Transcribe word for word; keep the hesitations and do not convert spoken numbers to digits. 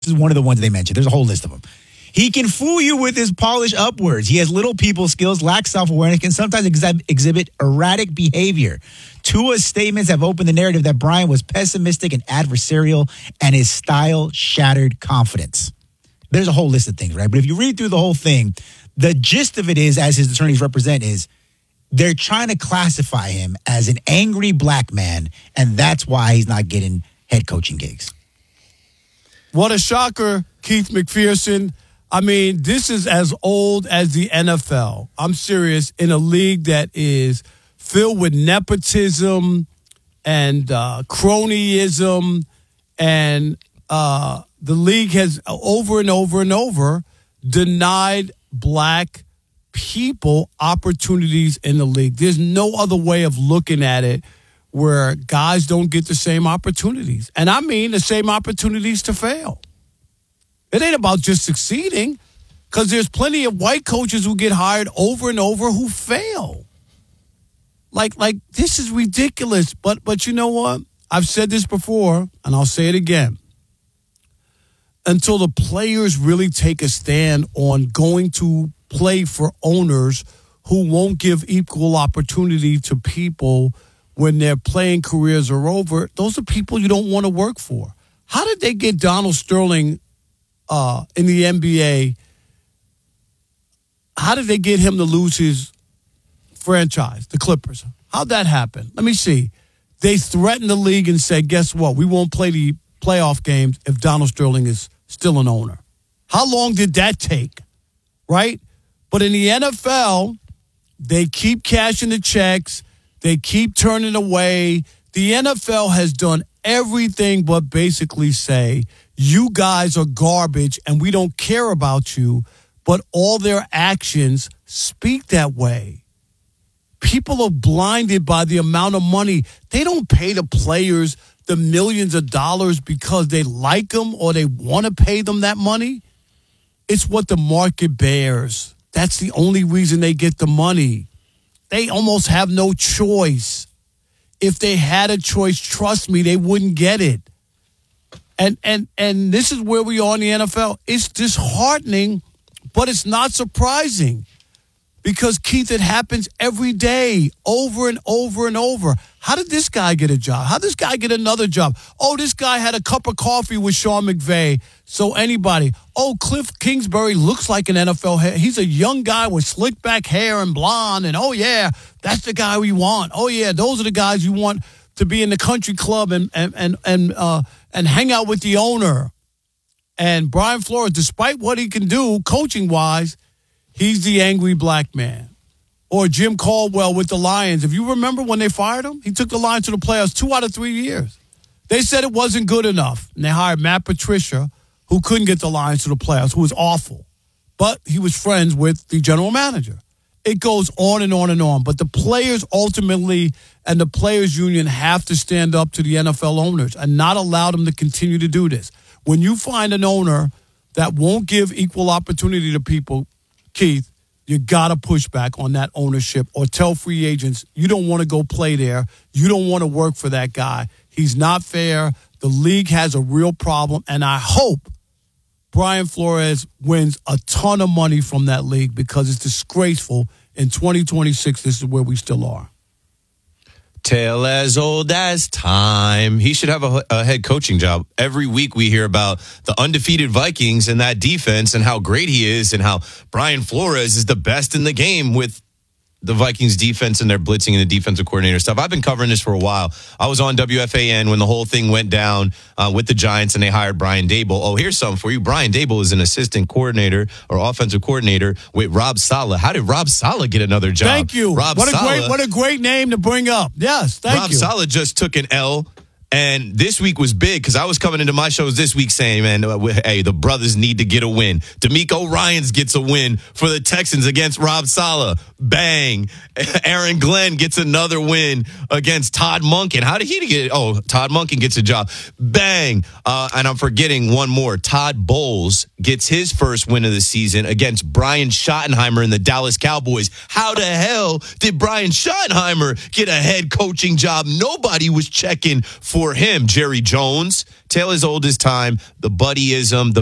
is one of the ones they mentioned. There's a whole list of them. He can fool you with his polished upwards. He has little people skills, lacks self-awareness, can sometimes exhib- exhibit erratic behavior. Tua's statements have opened the narrative that Bryant was pessimistic and adversarial, and his style shattered confidence. There's a whole list of things, right? But if you read through the whole thing, the gist of it is, as his attorneys represent, is they're trying to classify him as an angry black man, and that's why he's not getting head coaching gigs. What a shocker, Keith McPherson. I mean, this is as old as the N F L. I'm serious. In a league that is filled with nepotism and uh, cronyism, and uh, the league has over and over and over denied black people opportunities in the league. There's no other way of looking at it where guys don't get the same opportunities. And I mean the same opportunities to fail. It ain't about just succeeding, because there's plenty of white coaches who get hired over and over who fail. Like, like this is ridiculous. But, but you know what? I've said this before, and I'll say it again. Until the players really take a stand on going to play for owners who won't give equal opportunity to people when their playing careers are over, those are people you don't want to work for. How did they get Donald Sterling Uh, in the N B A? How did they get him to lose his franchise, the Clippers? How'd that happen? Let me see. They threatened the league and said, guess what? We won't play the playoff games if Donald Sterling is still an owner. How long did that take? Right? But in the N F L, they keep cashing the checks. They keep turning away. The N F L has done everything but basically say, you guys are garbage and we don't care about you, but all their actions speak that way. People are blinded by the amount of money. They don't pay the players the millions of dollars because they like them or they want to pay them that money. It's what the market bears. That's the only reason they get the money. They almost have no choice. If they had a choice, trust me, they wouldn't get it. And and and this is where we are in the N F L. It's disheartening, but it's not surprising. Because, Keith, it happens every day, over and over and over. How did this guy get a job? How did this guy get another job? Oh, this guy had a cup of coffee with Sean McVay. So anybody. Oh, Cliff Kingsbury looks like an N F L head. He's a young guy with slick back hair and blonde. And, oh, yeah, that's the guy we want. Oh, yeah, those are the guys you want to be in the country club and and and and, uh, and hang out with the owner. And Brian Flores, despite what he can do coaching-wise, he's the angry black man. Or Jim Caldwell with the Lions. If you remember when they fired him, he took the Lions to the playoffs two out of three years. They said it wasn't good enough. And they hired Matt Patricia, who couldn't get the Lions to the playoffs, who was awful. But he was friends with the general manager. It goes on and on and on. But the players ultimately and the players' union have to stand up to the N F L owners and not allow them to continue to do this. When you find an owner that won't give equal opportunity to people, Keith, you got to push back on that ownership or tell free agents you don't want to go play there. You don't want to work for that guy. He's not fair. The league has a real problem, and I hope Brian Flores wins a ton of money from that league because it's disgraceful. In twenty twenty-six, this is where we still are. Tale as old as time. He should have a, a head coaching job. Every week we hear about the undefeated Vikings and that defense and how great he is and how Brian Flores is the best in the game with the Vikings defense and their blitzing and the defensive coordinator stuff. I've been covering this for a while. I was on W F A N when the whole thing went down uh, with the Giants and they hired Brian Daboll. Oh, here's something for you. Brian Daboll is an assistant coordinator or offensive coordinator with Rob Saleh. How did Rob Saleh get another job? Thank you. Rob what a Saleh, great, what a great name to bring up. Yes, thank Rob you. Rob Saleh just took an L. And this week was big because I was coming into my shows this week saying, man, uh, hey, the brothers need to get a win. D'Amico Ryans gets a win for the Texans against Rob Saleh. Bang. Aaron Glenn gets another win against Todd Monken. How did he get it? Oh, Todd Monken gets a job. Bang. Uh, and I'm forgetting one more. Todd Bowles gets his first win of the season against Brian Schottenheimer and the Dallas Cowboys. How the hell did Brian Schottenheimer get a head coaching job? Nobody was checking for For him. Jerry Jones Tale as old as time, the buddyism, the